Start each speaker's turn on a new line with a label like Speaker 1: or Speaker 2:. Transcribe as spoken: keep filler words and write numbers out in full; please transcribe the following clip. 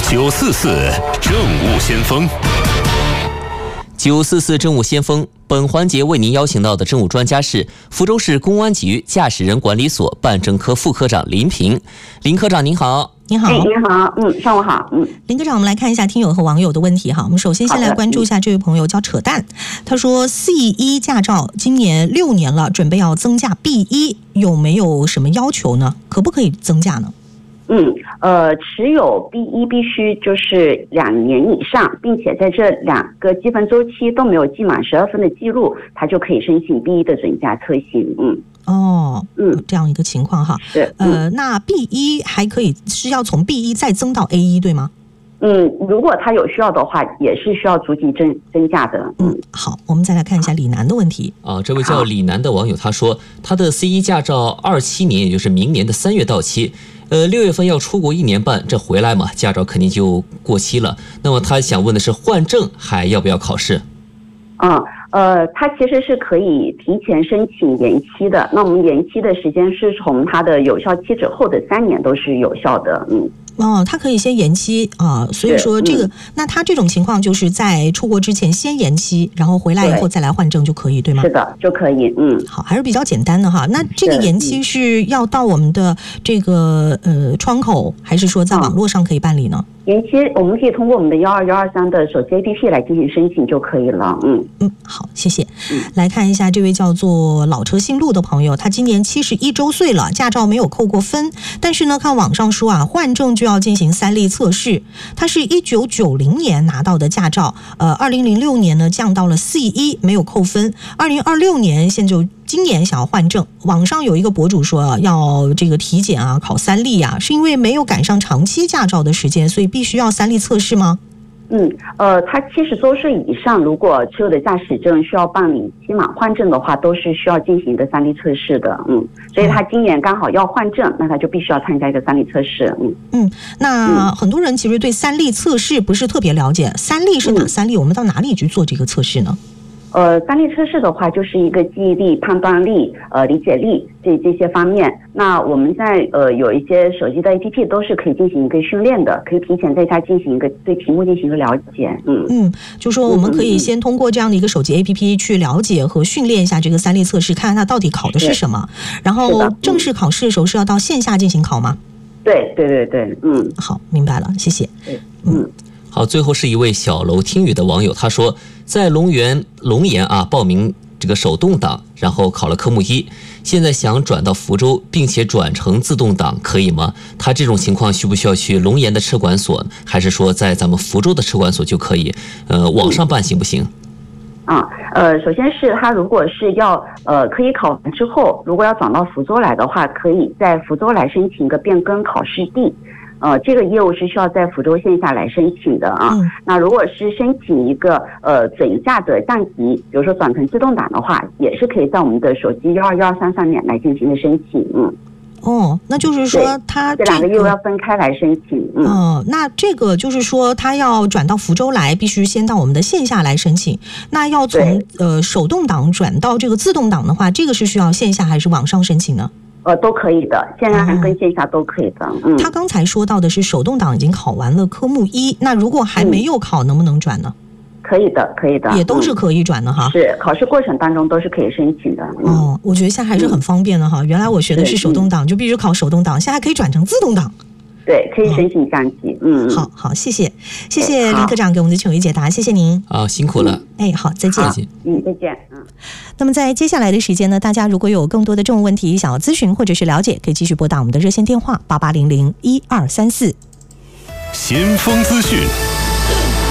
Speaker 1: 九四四政务先锋。
Speaker 2: 九四四政务先锋，本环节为您邀请到的政务专家是福州市公安局驾驶人管理所办证科副科长林平。林科长您好。
Speaker 3: 你好，
Speaker 4: 哎，你好，嗯，上午好，嗯，
Speaker 3: 林科长，我们来看一下听友和网友的问题哈。我们首先先来关注一下这位朋友叫扯淡，他说 C 一 驾照今年六年了，准备要增驾 B 一，有没有什么要求呢？可不可以增驾呢？
Speaker 4: 嗯，呃，持有 B 一必须就是两年以上，并且在这两个积分周期都没有记满十二分的记录，他就可以申请 B 一的准驾车型。嗯，
Speaker 3: 哦，
Speaker 4: 嗯，
Speaker 3: 这样一个情况哈。
Speaker 4: 是，嗯、
Speaker 3: 呃，那 B 一还可以是要从 B 一再增到 A 一对吗？
Speaker 4: 嗯，如果他有需要的话，也是需要逐级增增加的。
Speaker 3: 嗯，好，我们再来看一下李楠的问题。
Speaker 2: 啊，这位叫李楠的网友他说，他的 C 一 驾照二七年，也就是明年的三月到期。呃，六月份要出国一年半，这回来嘛，驾照肯定就过期了。那么他想问的是，换证还要不要考试？
Speaker 4: 嗯，呃，他其实是可以提前申请延期的。那我们延期的时间是从它的有效期之后的三年都是有效的。嗯。
Speaker 3: 哦，他可以先延期啊，所以说这个，嗯、那他这种情况就是在出国之前先延期，然后回来以后再来换证就可以，对吗？
Speaker 4: 是的，就可以。嗯，
Speaker 3: 好，还是比较简单的哈。那这个延期是要到我们的这个呃窗口，还是说在网络上可以办理呢？
Speaker 4: 延期我们可以通过我们的幺二幺二三的手机 A P P 来进行申请就可以了。嗯
Speaker 3: 嗯，好，谢谢。
Speaker 4: 嗯、
Speaker 3: 来看一下这位叫做老车新路的朋友，他今年七十一周岁了，驾照没有扣过分，但是呢，看网上说啊，换证就要进行三力测试。他是一九九零年拿到的驾照，呃，二零零六年呢降到了 C 一，没有扣分。二零二六年现就。今年想要换证，网上有一个博主说要这个体检啊，考三力啊，是因为没有赶上长期驾照的时间，所以必须要三力测试吗？
Speaker 4: 嗯，呃，他七十周岁以上，如果持有的驾驶证需要办理期满换证的话，都是需要进行一个三力测试的。嗯，所以他今年刚好要换证，那他就必须要参加一个三力测试。嗯
Speaker 3: 嗯，那很多人其实对三力测试不是特别了解，三力是哪三力？嗯、我们到哪里去做这个测试呢？
Speaker 4: 呃，三力测试的话，就是一个记忆力、判断力、呃理解力这这些方面。那我们在呃有一些手机的 A P P 都是可以进行一个训练的，可以提前在家进行一个对题目进行一个了解。嗯
Speaker 3: 嗯，就说我们可以先通过这样的一个手机 A P P 去了解和训练一下这个三力测试，看看它到底考的是什么。然后正式考试的时候是要到线下进行考吗？
Speaker 4: 对对对对，嗯，
Speaker 3: 好，明白了，谢谢。
Speaker 4: 嗯。
Speaker 2: 好，最后是一位小楼听雨的网友，他说在龙源龙岩啊报名这个手动挡，然后考了科目一，现在想转到福州，并且转成自动挡，可以吗？他这种情况需不需要去龙岩的车管所，还是说在咱们福州的车管所就可以？呃，网上办行不行？
Speaker 4: 啊，呃，首先是他如果是要呃可以考完之后，如果要转到福州来的话，可以在福州来申请一个变更考试地。呃，这个业务是需要在福州线下来申请的啊。嗯、那如果是申请一个呃准驾的降级，比如说转成自动挡的话，也是可以在我们的手机幺二幺二三上面来进行的申请。嗯。
Speaker 3: 哦，那就是说他、这个、
Speaker 4: 这两个业务要分开来申请。嗯、
Speaker 3: 哦，那这个就是说他要转到福州来，必须先到我们的线下来申请。那要从呃手动挡转到这个自动挡的话，这个是需要线下还是网上申请呢？
Speaker 4: 呃，都可以的，线上跟线下都可以的。嗯，
Speaker 3: 他刚才说到的是手动挡已经考完了科目一，那如果还没有考，嗯、能不能转呢？
Speaker 4: 可以的，可以的，
Speaker 3: 也都是可以转的哈。
Speaker 4: 嗯、是考试过程当中都是可以申请的。嗯、
Speaker 3: 哦，我觉得现在还是很方便的哈。嗯、原来我学的是手动挡，就必须考手动挡，现在还可以转成自动挡。
Speaker 4: 对，可以申请降级。嗯，
Speaker 3: 好好，谢谢，谢谢林科长给我们的请益解答，谢谢您。
Speaker 2: 啊，辛苦了。
Speaker 3: 哎，好，再见。
Speaker 2: 再见。
Speaker 4: 嗯，再见。嗯。
Speaker 3: 那么在接下来的时间呢，大家如果有更多的政务问题想要咨询或者是了解，可以继续拨打我们的热线电话八八零零一二三四。
Speaker 1: 先锋资讯。